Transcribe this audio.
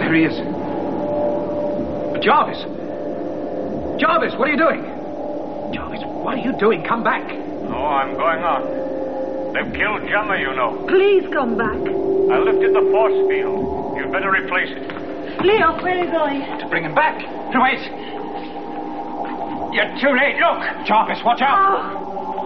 There he is. Jarvis! Jarvis, what are you doing? Jarvis, what are you doing? Come back. No, I'm going on. They've killed Gemma, you know. Please come back. I lifted the force field. You'd better replace it. Leo, where are you going? To bring him back. Wait. You're too late. Look! Jarvis, watch out! Oh.